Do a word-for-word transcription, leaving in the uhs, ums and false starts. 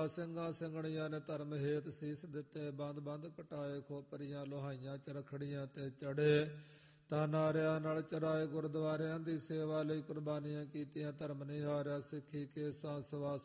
ਸਿੰਘਾਂ ਸਿੰਘਣੀਆਂ ਨੇ ਧਰਮ ਹੇਤ ਸੀਸ ਦਿੱਤੇ, ਬੰਦ ਬੰਦ ਕਟਾਏ, ਖੋਪਰੀਆਂ ਲੋਹਾਈਆਂ ਚਰਖੜੀਆਂ ਤੇ ਚੜੇ, ਤਾਂ ਨਾਰਿਆਂ ਨਾਲ ਚਰਾਏ, ਗੁਰਦੁਆਰਿਆਂ ਦੀ ਸੇਵਾ ਲਈ ਕੁਰਬਾਨੀਆਂ ਕੀਤੀਆਂ, ਧਰਮ ਨਹੀਂ ਹਾਰਿਆ, ਸਿੱਖੀ ਕੇਸਾਂ ਸਵਾ